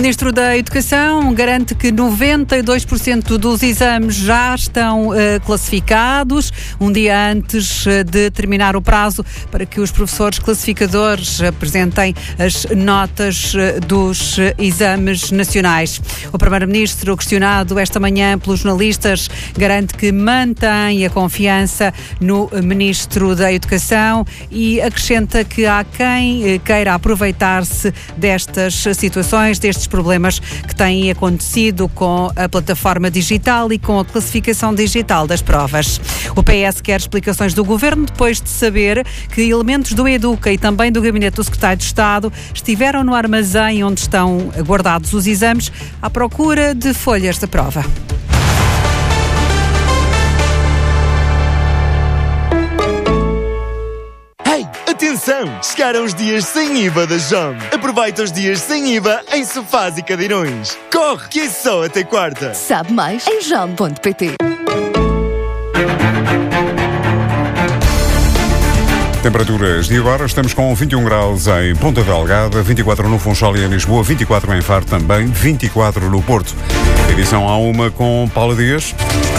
Ministro da Educação garante que 92% dos exames já estão classificados, um dia antes de terminar o prazo para que os professores classificadores apresentem as notas dos exames nacionais. O Primeiro-Ministro, questionado esta manhã pelos jornalistas, garante que mantém a confiança no Ministro da Educação e acrescenta que há quem queira aproveitar-se destas situações, destes problemas que têm acontecido com a plataforma digital e com a classificação digital das provas. O PS quer explicações do Governo depois de saber que elementos do Educa e também do Gabinete do Secretário de Estado estiveram no armazém onde estão guardados os exames à procura de folhas de prova. Atenção! Chegaram os dias sem IVA da JOM. Aproveita os dias sem IVA em sofás e cadeirões. Corre, que é só até quarta. Sabe mais em jom.pt. Temperaturas de agora, estamos com 21 graus em Ponta Delgada, 24 no Funchal e em Lisboa, 24 em Faro também, 24 no Porto. Edição A1 com Paula Dias.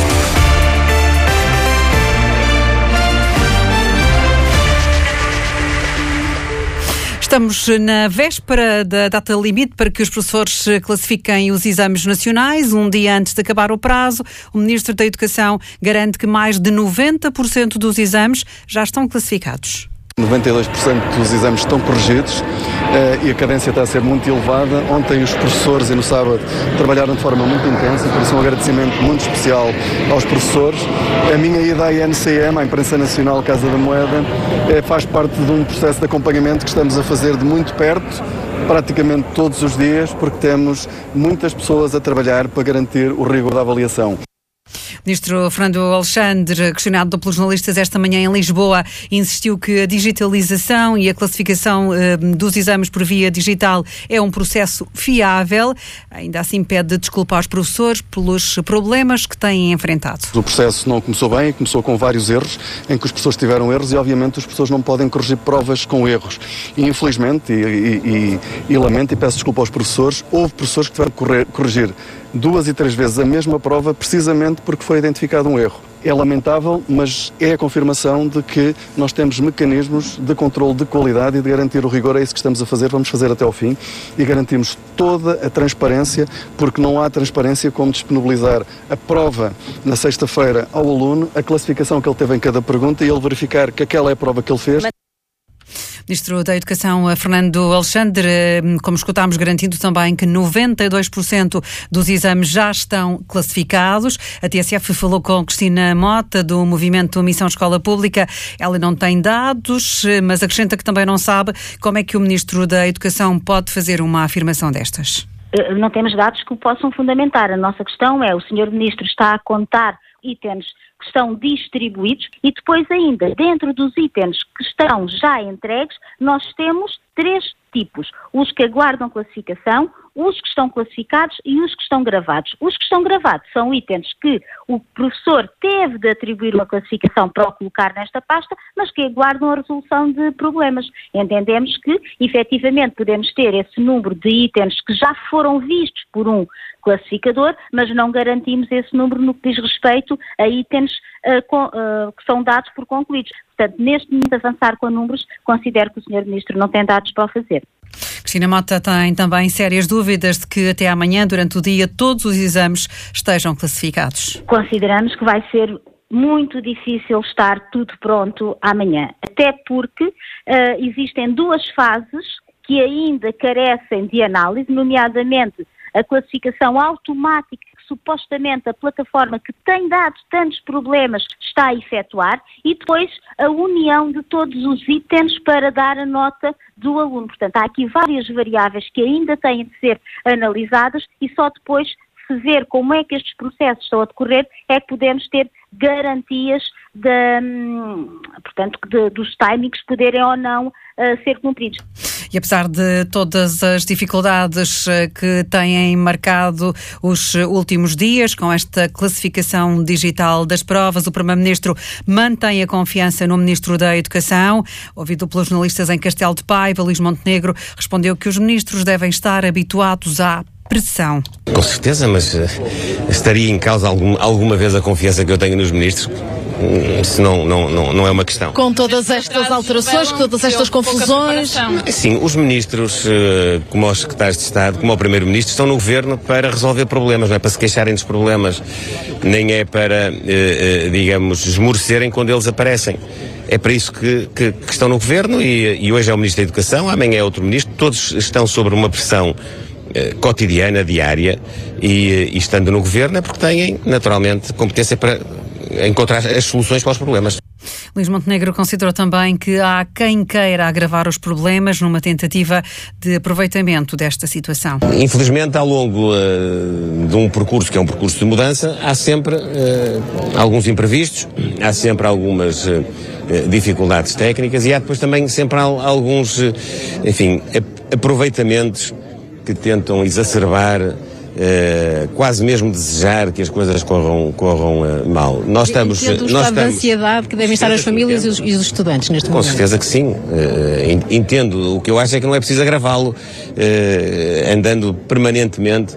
Estamos na véspera da data limite para que os professores classifiquem os exames nacionais, um dia antes de acabar o prazo. O Ministro da Educação garante que mais de 90% dos exames já estão classificados. 92% dos exames estão corrigidos e a cadência está a ser muito elevada. Ontem os professores e no sábado trabalharam de forma muito intensa, por isso um agradecimento muito especial aos professores. A minha ida à INCM, à Imprensa Nacional Casa da Moeda, faz parte de um processo de acompanhamento que estamos a fazer de muito perto, praticamente todos os dias, porque temos muitas pessoas a trabalhar para garantir o rigor da avaliação. O Ministro Fernando Alexandre, questionado pelos jornalistas esta manhã em Lisboa, insistiu que a digitalização e a classificação dos exames por via digital é um processo fiável. Ainda assim pede desculpa aos professores pelos problemas que têm enfrentado. O processo não começou bem, começou com vários erros, em que os professores tiveram erros e obviamente os professores não podem corrigir provas com erros. E infelizmente, e lamento e peço desculpa aos professores, houve professores que tiveram que corrigir 2 e 3 vezes a mesma prova precisamente porque foi identificado um erro. É lamentável, mas é a confirmação de que nós temos mecanismos de controle de qualidade e de garantir o rigor. É isso que estamos a fazer, vamos fazer até ao fim e garantimos toda a transparência, porque não há transparência como disponibilizar a prova na sexta-feira ao aluno, a classificação que ele teve em cada pergunta e ele verificar que aquela é a prova que ele fez. Ministro da Educação, Fernando Alexandre, como escutámos, garantindo também que 92% dos exames já estão classificados. A TSF falou com Cristina Mota, do movimento Missão Escola Pública. Ela não tem dados, mas acrescenta que também não sabe como é que o Ministro da Educação pode fazer uma afirmação destas. Não temos dados que o possam fundamentar. A nossa questão é, o Sr. Ministro está a contar itens que estão distribuídos e depois ainda, dentro dos itens que estão já entregues, nós temos 3 tipos. Os que aguardam classificação, os que estão classificados e os que estão gravados. Os que estão gravados são itens que o professor teve de atribuir uma classificação para o colocar nesta pasta, mas que aguardam a resolução de problemas. Entendemos que, efetivamente, podemos ter esse número de itens que já foram vistos por um classificador, mas não garantimos esse número no que diz respeito a itens que são dados por concluídos. Portanto, neste momento, avançar com números, considero que o Sr. Ministro não tem dados para o fazer. Cristina Mota tem também sérias dúvidas de que até amanhã, durante o dia, todos os exames estejam classificados. Consideramos que vai ser muito difícil estar tudo pronto amanhã, até porque existem 2 fases que ainda carecem de análise, nomeadamente a classificação automática que supostamente a plataforma que tem dado tantos problemas está a efetuar e depois a união de todos os itens para dar a nota do aluno. Portanto, há aqui várias variáveis que ainda têm de ser analisadas e só depois se ver como é que estes processos estão a decorrer é que podemos ter garantias dos timings poderem ou não ser cumpridos. E apesar de todas as dificuldades que têm marcado os últimos dias com esta classificação digital das provas, o Primeiro-Ministro mantém a confiança no Ministro da Educação. Ouvido pelos jornalistas em Castelo de Paiva, Luís Montenegro respondeu que os ministros devem estar habituados à pressão. Com certeza, mas estaria em causa alguma vez a confiança que eu tenho nos ministros? Isso não é uma questão. Com todas estas alterações, com todas estas confusões... Sim, os ministros, como os secretários de Estado, como o Primeiro-Ministro, estão no Governo para resolver problemas, não é para se queixarem dos problemas, nem é para, digamos, esmorecerem quando eles aparecem. É para isso que estão no Governo e hoje é o Ministro da Educação, amanhã é outro Ministro, todos estão sob uma pressão cotidiana, diária, e estando no Governo é porque têm, naturalmente, competência para encontrar as soluções para os problemas. Luís Montenegro considerou também que há quem queira agravar os problemas numa tentativa de aproveitamento desta situação. Infelizmente, ao longo de um percurso que é um percurso de mudança, há sempre alguns imprevistos, há sempre algumas dificuldades técnicas e há depois também sempre alguns, enfim, aproveitamentos que tentam exacerbar, quase mesmo desejar que as coisas corram mal. Nós estamos... E o estado de ansiedade que devem estar as famílias e os estudantes neste momento. Com certeza que sim. Entendo. O que eu acho é que não é preciso agravá-lo, andando permanentemente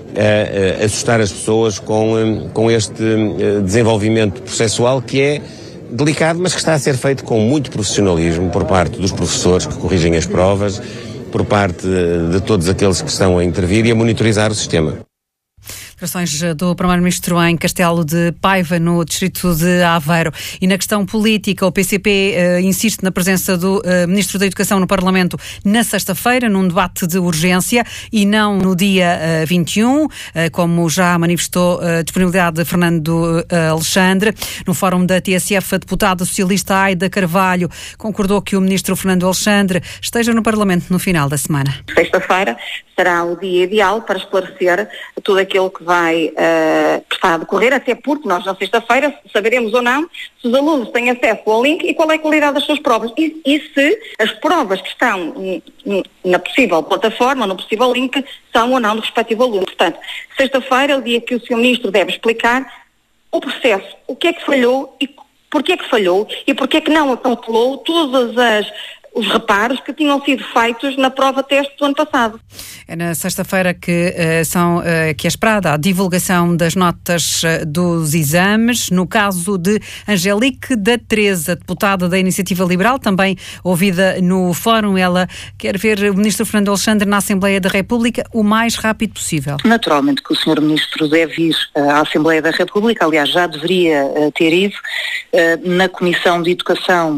a assustar as pessoas com este desenvolvimento processual que é delicado, mas que está a ser feito com muito profissionalismo por parte dos professores que corrigem as provas, por parte de todos aqueles que estão a intervir e a monitorizar o sistema. Declarações do Primeiro-Ministro em Castelo de Paiva, no distrito de Aveiro. E na questão política, o PCP insiste na presença do Ministro da Educação no Parlamento na sexta-feira, num debate de urgência, e não no dia 21, como já manifestou a disponibilidade de Fernando Alexandre. No fórum da TSF, a deputada socialista Aida Carvalho concordou que o Ministro Fernando Alexandre esteja no Parlamento no final da semana. Sexta-feira será o dia ideal para esclarecer tudo aquilo que vai estar a decorrer, até porque nós na sexta-feira saberemos ou não se os alunos têm acesso ao link e qual é a qualidade das suas provas e se as provas que estão na possível plataforma, no possível link, são ou não do respectivo aluno. Portanto, sexta-feira é o dia que o Sr. Ministro deve explicar o processo, o que é que falhou e porquê é que falhou e porquê é que não acautelou todos os reparos que tinham sido feitos na prova-teste do ano passado. É na sexta-feira que é esperada a divulgação das notas dos exames. No caso de Angelique da Teresa, deputada da Iniciativa Liberal, também ouvida no fórum, ela quer ver o Ministro Fernando Alexandre na Assembleia da República o mais rápido possível. Naturalmente que o Sr. Ministro deve ir à Assembleia da República, aliás, já deveria ter ido na Comissão de Educação.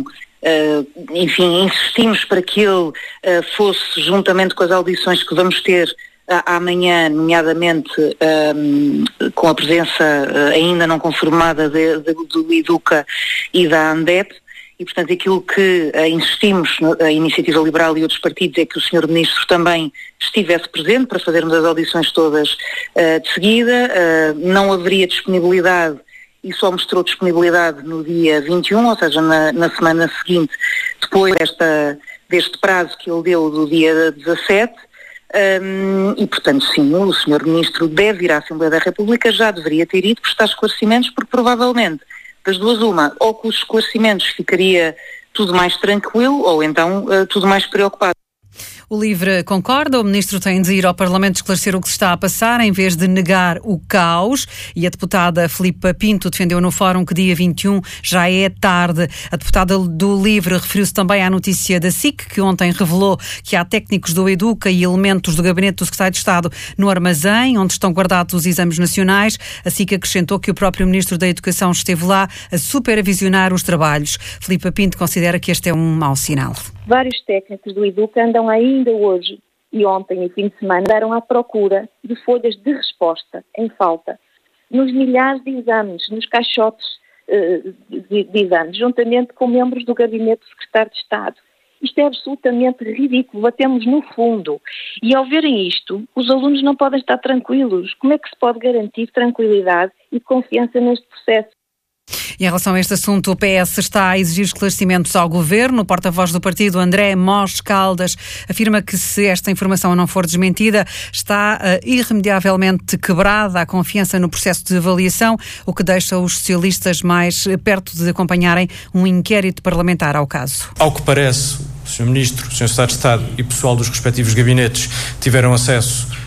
Enfim, insistimos para que ele fosse, juntamente com as audições que vamos ter amanhã, nomeadamente com a presença ainda não confirmada do Educa e da ANDEP, e portanto aquilo que insistimos, a Iniciativa Liberal e outros partidos, é que o Sr. Ministro também estivesse presente para fazermos as audições todas de seguida. Não haveria disponibilidade e só mostrou disponibilidade no dia 21, ou seja, na semana seguinte, depois deste prazo que ele deu do dia 17, e portanto sim, o Sr. Ministro deve ir à Assembleia da República, já deveria ter ido prestar esclarecimentos, porque provavelmente, das duas uma, ou com os esclarecimentos ficaria tudo mais tranquilo, ou então tudo mais preocupado. O LIVRE concorda, o Ministro tem de ir ao Parlamento esclarecer o que se está a passar, em vez de negar o caos, e a deputada Filipa Pinto defendeu no fórum que dia 21 já é tarde. A deputada do LIVRE referiu-se também à notícia da SIC, que ontem revelou que há técnicos do Educa e elementos do Gabinete do Secretário de Estado no armazém, onde estão guardados os exames nacionais. A SIC acrescentou que o próprio Ministro da Educação esteve lá a supervisionar os trabalhos. Filipa Pinto considera que este é um mau sinal. Vários técnicos do Educa andam ainda hoje e ontem e fim de semana andaram à procura de folhas de resposta em falta nos milhares de exames, nos caixotes de exames, juntamente com membros do Gabinete do Secretário de Estado. Isto é absolutamente ridículo, batemos no fundo. E ao verem isto, os alunos não podem estar tranquilos. Como é que se pode garantir tranquilidade e confiança neste processo? E em relação a este assunto, o PS está a exigir esclarecimentos ao Governo. O porta-voz do partido, André Mós Caldas, afirma que se esta informação não for desmentida, está irremediavelmente quebrada a confiança no processo de avaliação, o que deixa os socialistas mais perto de acompanharem um inquérito parlamentar ao caso. Ao que parece, o Sr. Ministro, o Sr. Secretário de Estado e pessoal dos respectivos gabinetes tiveram acesso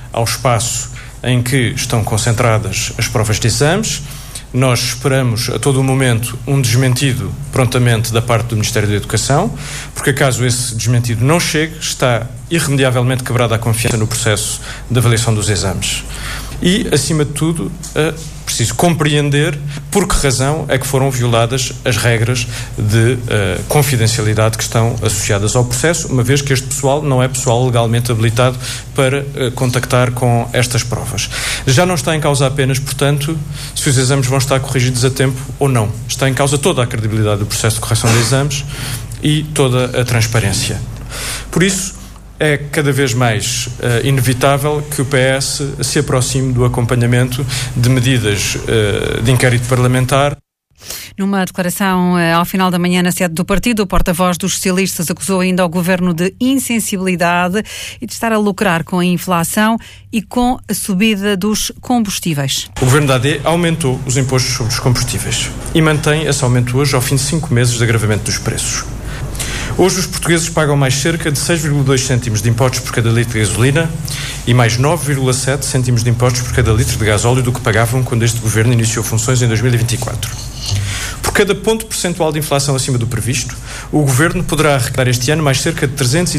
ao espaço em que estão concentradas as provas de exames. Nós esperamos a todo o momento um desmentido prontamente da parte do Ministério da Educação, porque caso esse desmentido não chegue, está irremediavelmente quebrada a confiança no processo de avaliação dos exames. E, acima de tudo, preciso compreender por que razão é que foram violadas as regras de confidencialidade que estão associadas ao processo, uma vez que este pessoal não é pessoal legalmente habilitado para contactar com estas provas. Já não está em causa apenas, portanto, se os exames vão estar corrigidos a tempo ou não. Está em causa toda a credibilidade do processo de correção de exames e toda a transparência. Por isso, é cada vez mais inevitável que o PS se aproxime do acompanhamento de medidas de inquérito parlamentar. Numa declaração ao final da manhã na sede do partido, o porta-voz dos socialistas acusou ainda o governo de insensibilidade e de estar a lucrar com a inflação e com a subida dos combustíveis. O governo da AD aumentou os impostos sobre os combustíveis e mantém esse aumento hoje ao fim de 5 meses de agravamento dos preços. Hoje os portugueses pagam mais cerca de 6,2 cêntimos de impostos por cada litro de gasolina e mais 9,7 cêntimos de impostos por cada litro de gasóleo do que pagavam quando este governo iniciou funções em 2024. Por cada ponto percentual de inflação acima do previsto, o governo poderá arrecadar este ano mais cerca de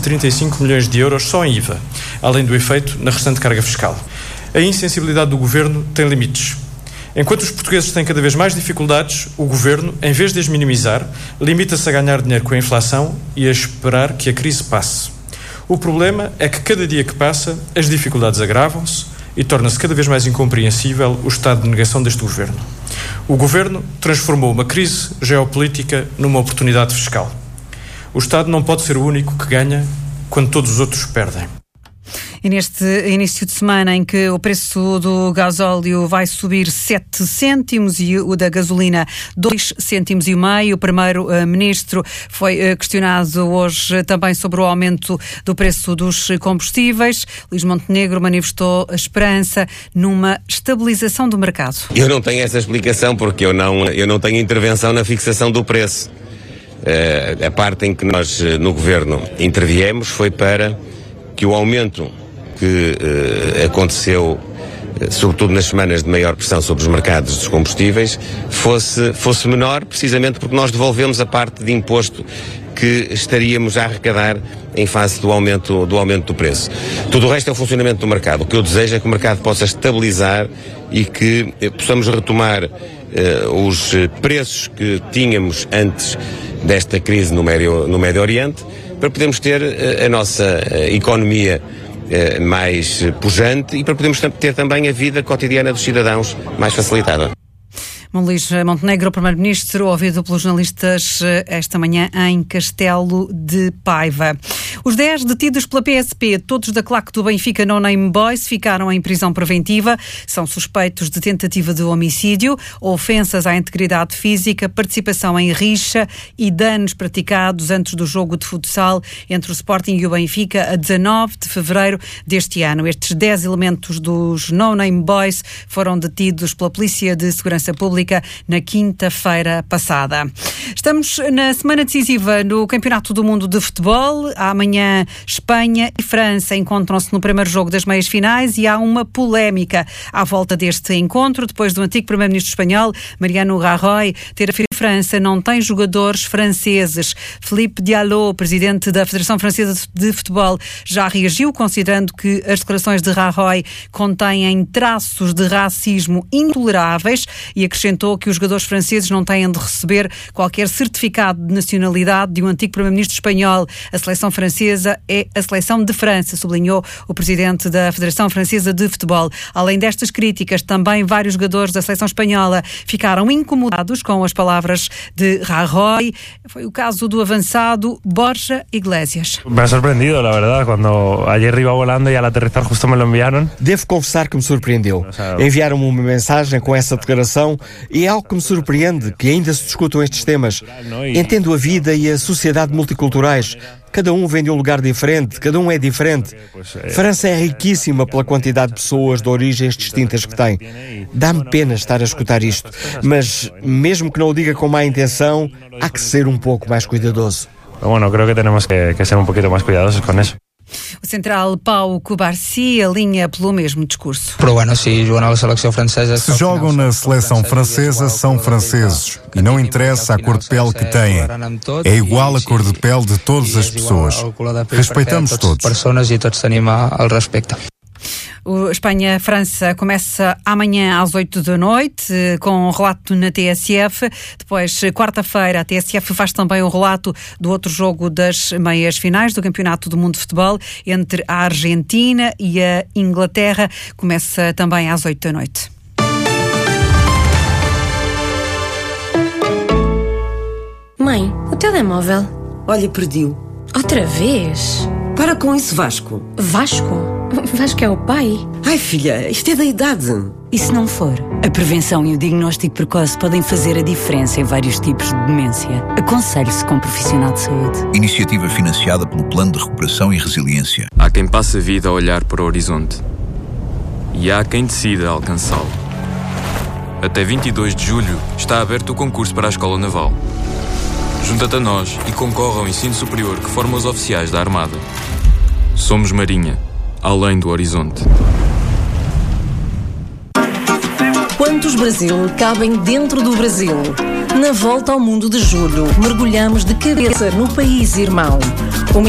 335 milhões de euros só em IVA, além do efeito na restante carga fiscal. A insensibilidade do governo tem limites. Enquanto os portugueses têm cada vez mais dificuldades, o governo, em vez de as minimizar, limita-se a ganhar dinheiro com a inflação e a esperar que a crise passe. O problema é que cada dia que passa, as dificuldades agravam-se e torna-se cada vez mais incompreensível o estado de negação deste governo. O governo transformou uma crise geopolítica numa oportunidade fiscal. O Estado não pode ser o único que ganha quando todos os outros perdem. E neste início de semana em que o preço do gasóleo vai subir 7 cêntimos e o da gasolina 2,5 cêntimos, o primeiro-ministro foi questionado hoje também sobre o aumento do preço dos combustíveis. Luís Montenegro manifestou a esperança numa estabilização do mercado. Eu não tenho essa explicação porque eu não tenho intervenção na fixação do preço. A parte em que nós no Governo interviemos foi para que o aumento que aconteceu, sobretudo nas semanas de maior pressão sobre os mercados dos combustíveis, fosse menor, precisamente porque nós devolvemos a parte de imposto que estaríamos a arrecadar em face do aumento do preço. Tudo o resto é o funcionamento do mercado. O que eu desejo é que o mercado possa estabilizar e que possamos retomar os preços que tínhamos antes desta crise no Médio Oriente, para podermos ter a nossa economia mais pujante e para podermos ter também a vida cotidiana dos cidadãos mais facilitada. Luís Montenegro, primeiro-ministro, ouvido pelos jornalistas esta manhã em Castelo de Paiva. Os 10 detidos pela PSP, todos da claque do Benfica No Name Boys, ficaram em prisão preventiva. São suspeitos de tentativa de homicídio, ofensas à integridade física, participação em rixa e danos praticados antes do jogo de futsal entre o Sporting e o Benfica a 19 de fevereiro deste ano. Estes 10 elementos dos No Name Boys foram detidos pela Polícia de Segurança Pública na quinta-feira passada. Estamos na semana decisiva no Campeonato do Mundo de Futebol. Amanhã, Espanha e França encontram-se no primeiro jogo das meias finais e há uma polémica à volta deste encontro, depois do antigo primeiro-ministro espanhol, Mariano Rajoy, ter afirmado que a França não tem jogadores franceses. Philippe Diallo, presidente da Federação Francesa de Futebol, já reagiu, considerando que as declarações de Rajoy contêm traços de racismo intoleráveis e acrescentou que os jogadores franceses não têm de receber qualquer certificado de nacionalidade de um antigo primeiro-ministro espanhol. A seleção francesa é a seleção de França, sublinhou o presidente da Federação Francesa de Futebol. Além destas críticas, também vários jogadores da seleção espanhola ficaram incomodados com as palavras de Rajoy. Foi o caso do avançado Borja Iglesias. Me ha sorprendido, la verdad, quando ayer iba volando e al aterrizar justo me lo enviaron. Devo confessar que me surpreendeu. Enviaram-me uma mensagem com essa declaração e é algo que me surpreende que ainda se discutam estes temas. Entendo a vida e a sociedade multiculturais. Cada um vem de um lugar diferente, cada um é diferente. França é riquíssima pela quantidade de pessoas de origens distintas que tem. Dá-me pena estar a escutar isto, mas mesmo que não o diga com má intenção, há que ser um pouco mais cuidadoso. Bueno, creo que tenemos que ser un poquito más cuidadosos con eso. O central Pau Cubarsí alinha pelo mesmo discurso. Se jogam na seleção francesa, são franceses. E não interessa a cor de pele que têm. É igual a cor de pele de todas as pessoas. Respeitamos todos. O Espanha-França começa amanhã às 8 da noite, com um relato na TSF. Depois, quarta-feira, a TSF faz também o relato do outro jogo das meias finais do Campeonato do Mundo de Futebol entre a Argentina e a Inglaterra. Começa também às 8 da noite. Mãe, o telemóvel. Olha, perdi-o. Outra vez? Para com isso, Vasco. Vasco? Vasco é o pai? Ai, filha, isto é da idade. E se não for? A prevenção e o diagnóstico precoce podem fazer a diferença em vários tipos de demência. Aconselhe-se com um profissional de saúde. Iniciativa financiada pelo Plano de Recuperação e Resiliência. Há quem passe a vida a olhar para o horizonte. E há quem decida alcançá-lo. Até 22 de julho está aberto o concurso para a Escola Naval. Junta-te a nós e concorre ao ensino superior que forma os oficiais da Armada. Somos Marinha, além do horizonte. Quantos Brasil cabem dentro do Brasil? Na volta ao mundo de julho, mergulhamos de cabeça no país irmão.